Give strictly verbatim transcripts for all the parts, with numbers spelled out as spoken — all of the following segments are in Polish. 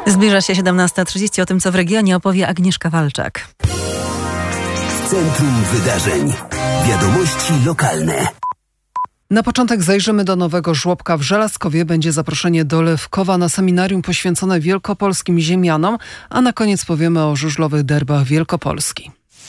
Zbliża się siedemnasta trzydzieści. O tym, co w regionie, opowie Agnieszka Walczak. W centrum wydarzeń. Wiadomości lokalne. Na początek zajrzymy do Nowego Żłobka w Żelazkowie. Będzie zaproszenie do Lewkowa na seminarium poświęcone wielkopolskim ziemianom, a na koniec powiemy o żużlowych derbach Wielkopolski.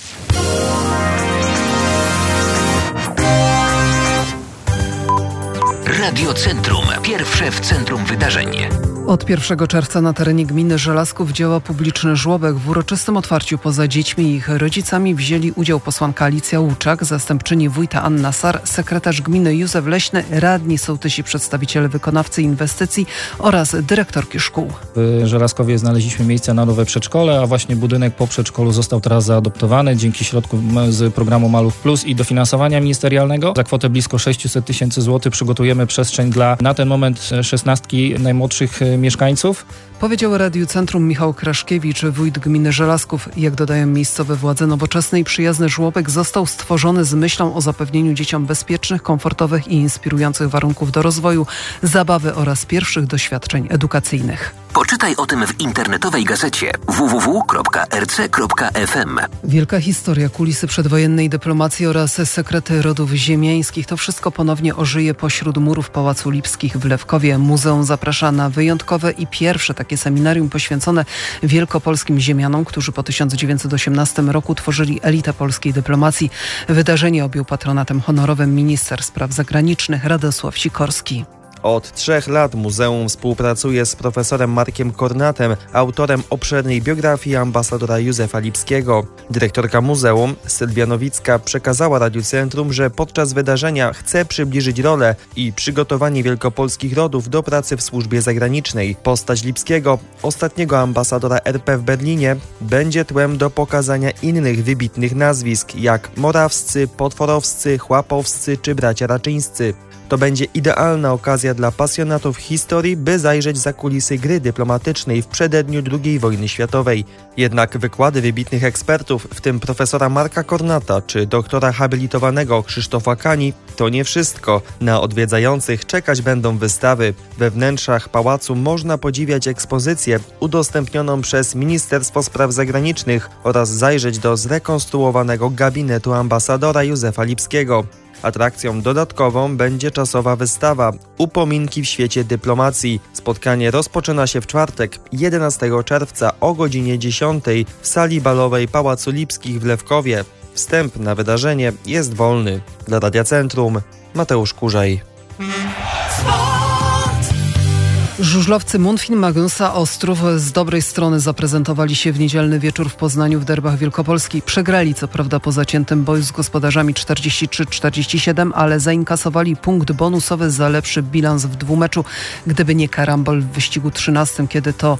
Radio Centrum. Pierwsze w centrum wydarzeń. Od pierwszego czerwca na terenie gminy Żelazków działa publiczny żłobek. W uroczystym otwarciu poza dziećmi i ich rodzicami wzięli udział posłanka Alicja Łuczak, zastępczyni wójta Anna Sar, sekretarz gminy Józef Leśny, radni sołtysi, przedstawiciele wykonawcy inwestycji oraz dyrektorki szkół. W Żelazkowie znaleźliśmy miejsce na nowe przedszkole, a właśnie budynek po przedszkolu został teraz zaadoptowany dzięki środkom z programu Maluch Plus i dofinansowania ministerialnego. Za kwotę blisko sześćset tysięcy złotych przygotujemy przestrzeń dla na ten moment szesnastki najmłodszych mieszkańców. Powiedział Radiu Centrum Michał Kraszkiewicz, wójt gminy Żelazków. Jak dodają miejscowe władze, nowoczesny i przyjazny żłobek został stworzony z myślą o zapewnieniu dzieciom bezpiecznych, komfortowych i inspirujących warunków do rozwoju, zabawy oraz pierwszych doświadczeń edukacyjnych. Poczytaj o tym w internetowej gazecie w w w kropka r c kropka f m. Wielka historia, kulisy przedwojennej dyplomacji oraz sekrety rodów ziemiańskich. To wszystko ponownie ożyje pośród murów Pałacu Lipskich w Lewkowie. Muzeum zaprasza na wyjątkowe i pierwsze takie seminarium poświęcone wielkopolskim ziemianom, którzy po tysiąc dziewięćset osiemnastym roku tworzyli elitę polskiej dyplomacji. Wydarzenie objął patronatem honorowym minister spraw zagranicznych Radosław Sikorski. Od trzech lat muzeum współpracuje z profesorem Markiem Kornatem, autorem obszernej biografii ambasadora Józefa Lipskiego. Dyrektorka muzeum, Sylwia Nowicka, przekazała Radiu Centrum, że podczas wydarzenia chce przybliżyć rolę i przygotowanie wielkopolskich rodów do pracy w służbie zagranicznej. Postać Lipskiego, ostatniego ambasadora R P w Berlinie, będzie tłem do pokazania innych wybitnych nazwisk, jak Morawscy, Potworowscy, Chłapowscy czy bracia Raczyńscy. To będzie idealna okazja dla pasjonatów historii, by zajrzeć za kulisy gry dyplomatycznej w przededniu drugiej wojny światowej. Jednak wykłady wybitnych ekspertów, w tym profesora Marka Kornata czy doktora habilitowanego Krzysztofa Kani, to nie wszystko. Na odwiedzających czekać będą wystawy. We wnętrzach pałacu można podziwiać ekspozycję udostępnioną przez Ministerstwo Spraw Zagranicznych oraz zajrzeć do zrekonstruowanego gabinetu ambasadora Józefa Lipskiego. Atrakcją dodatkową będzie czasowa wystawa Upominki w świecie dyplomacji. Spotkanie rozpoczyna się w czwartek, jedenastego czerwca o godzinie dziesiątej w sali balowej Pałacu Lipskich w Lewkowie. Wstęp na wydarzenie jest wolny. Dla Radia Centrum Mateusz Kurzaj. Żużlowcy Munfin Magnusa Ostrów z dobrej strony zaprezentowali się w niedzielny wieczór w Poznaniu w derbach Wielkopolski. Przegrali co prawda po zaciętym boju z gospodarzami czterdzieści trzy czterdzieści siedem, ale zainkasowali punkt bonusowy za lepszy bilans w dwumeczu. Gdyby nie karambol w wyścigu trzynastym, kiedy to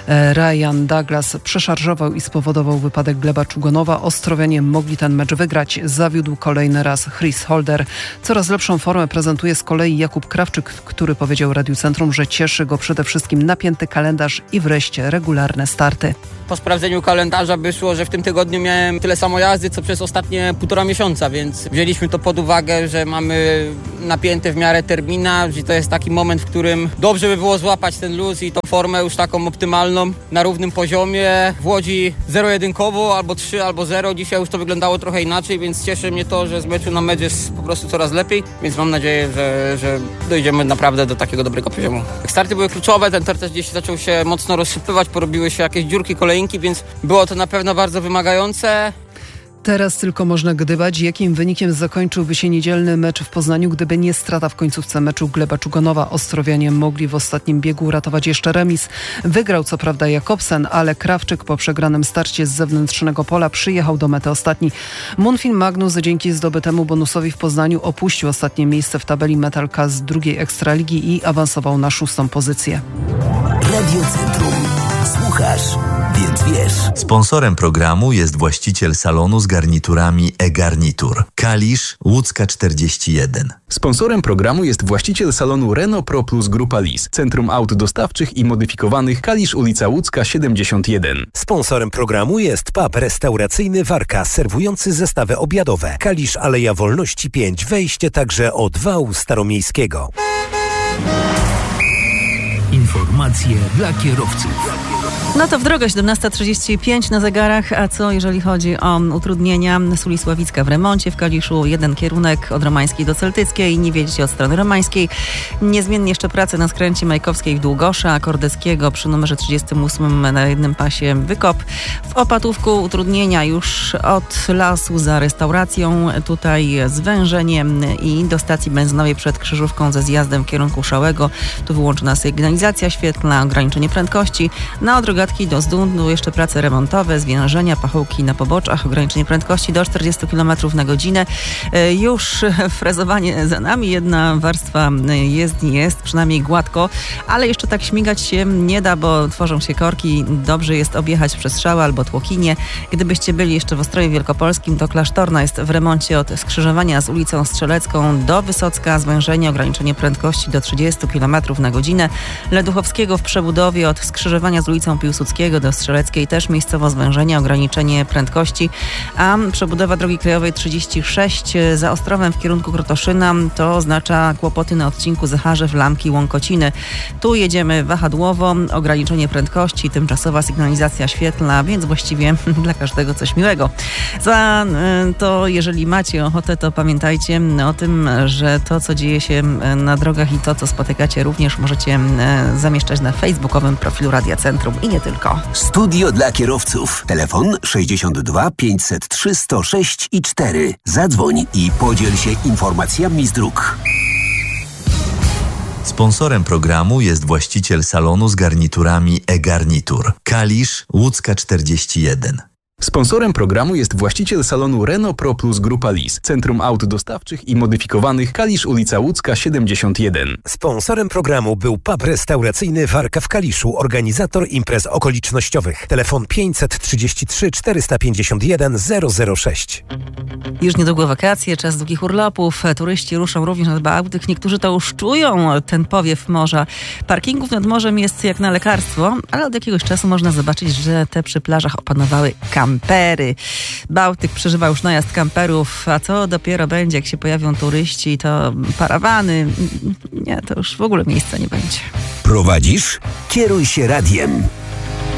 Ryan Douglas przeszarżował i spowodował wypadek Gleba Czugonowa, Ostrowianie mogli ten mecz wygrać. Zawiódł kolejny raz Chris Holder. Coraz lepszą formę prezentuje z kolei Jakub Krawczyk, który powiedział Radiu Centrum, że cieszy go przede wszystkim napięty kalendarz i wreszcie regularne starty. Po sprawdzeniu kalendarza wyszło, że w tym tygodniu miałem tyle samo jazdy, co przez ostatnie półtora miesiąca, więc wzięliśmy to pod uwagę, że mamy napięty w miarę terminarz i to jest taki moment, w którym dobrze by było złapać ten luz i tą formę już taką optymalną na równym poziomie. W Łodzi zero-jedynkowo, albo trzy, albo zero. Dzisiaj już to wyglądało trochę inaczej, więc cieszy mnie to, że z meczu na mecz jest po prostu coraz lepiej, więc mam nadzieję, że, że dojdziemy naprawdę do takiego dobrego poziomu. Starty były kluczowe, ten tor też gdzieś zaczął się mocno rozsypywać, porobiły się jakieś dziurki, kolejnki, więc było to na pewno bardzo wymagające. Teraz tylko można gdybać, jakim wynikiem zakończyłby się niedzielny mecz w Poznaniu, gdyby nie strata w końcówce meczu Gleba Czugonowa. Ostrowianie mogli w ostatnim biegu uratować jeszcze remis. Wygrał co prawda Jakobsen, ale Krawczyk po przegranym starcie z zewnętrznego pola przyjechał do mety ostatni. Munfin Magnus dzięki zdobytemu bonusowi w Poznaniu opuścił ostatnie miejsce w tabeli Metalka z drugiej Ekstraligi i awansował na szóstą pozycję. Radio Centrum. Słuchasz, więc wiesz. Sponsorem programu jest właściciel salonu z garniturami e-Garnitur. Kalisz, Łódzka czterdzieści jeden. Sponsorem programu jest właściciel salonu Renault Pro Plus Grupa Lis. Centrum aut dostawczych i modyfikowanych, Kalisz, ulica Łódzka siedemdziesiąt jeden. Sponsorem programu jest pub restauracyjny Warka, serwujący zestawy obiadowe. Kalisz, Aleja Wolności pięć, wejście także od wału staromiejskiego. Informacje dla kierowców. No to w drogę, siedemnasta trzydzieści pięć na zegarach, a co jeżeli chodzi o utrudnienia? Suli Sławicka w remoncie w Kaliszu, jeden kierunek od Romańskiej do Celtyckiej, nie wiedzieć od strony Romańskiej. Niezmiennie jeszcze prace na skręcie Majkowskiej w Długosza, Kordeckiego przy numerze trzydziestym ósmym na jednym pasie wykop. W Opatówku utrudnienia już od lasu za restauracją, tutaj zwężenie i do stacji benzynowej przed Krzyżówką ze zjazdem w kierunku Szałego. Tu wyłączona sygnalizacja świetlna, ograniczenie prędkości. Na Odrogatki do Zdundu jeszcze prace remontowe, zwężenia, pachołki na poboczach, ograniczenie prędkości do czterdziestu kilometrów na godzinę. Już frezowanie za nami, jedna warstwa jest, nie jest, przynajmniej gładko, ale jeszcze tak śmigać się nie da, bo tworzą się korki. Dobrze jest objechać przez Szałę albo Tłokinie. Gdybyście byli jeszcze w Ostrowie Wielkopolskim, to Klasztorna jest w remoncie od skrzyżowania z ulicą Strzelecką do Wysocka, zwężenie, ograniczenie prędkości do trzydziestu kilometrów na godzinę. Leduchowskiego w przebudowie od skrzyżowania z ulicą Piłsudskiego do Strzeleckiej też miejscowo zwężenie, ograniczenie prędkości, a przebudowa drogi krajowej trzydzieści sześć za Ostrowem w kierunku Krotoszyna to oznacza kłopoty na odcinku Zacharzew, Lamki, Łąkociny. Tu jedziemy wahadłowo, ograniczenie prędkości, tymczasowa sygnalizacja świetlna, więc właściwie dla każdego coś miłego. Za to, jeżeli macie ochotę, to pamiętajcie o tym, że to, co dzieje się na drogach i to, co spotykacie, również możecie zamieszczać na facebookowym profilu Radia Centrum i nie tylko. Studio dla kierowców. Telefon sześćdziesiąt dwa pięćset trzy sto sześć i cztery. Zadzwoń i podziel się informacjami z dróg. Sponsorem programu jest właściciel salonu z garniturami e-Garnitur. Kalisz, Łódzka czterdzieści jeden. Sponsorem programu jest właściciel salonu Renault Pro Plus Grupa Lis, Centrum Aut Dostawczych i Modyfikowanych, Kalisz, ulica Łódzka siedemdziesiąt jeden. Sponsorem programu był pub restauracyjny Warka w Kaliszu, organizator imprez okolicznościowych. Telefon pięćset trzydzieści trzy czterysta pięćdziesiąt jeden zero zero sześć. Już niedługo wakacje, czas długich urlopów. Turyści ruszą również nad Bałtyk. Niektórzy to już czują, ten powiew morza. Parkingów nad morzem jest jak na lekarstwo, ale od jakiegoś czasu można zobaczyć, że te przy plażach opanowały kampery. Bałtyk przeżywa już najazd kamperów, a co dopiero będzie, jak się pojawią turyści, to parawany. Nie, to już w ogóle miejsca nie będzie. Prowadzisz? Kieruj się radiem.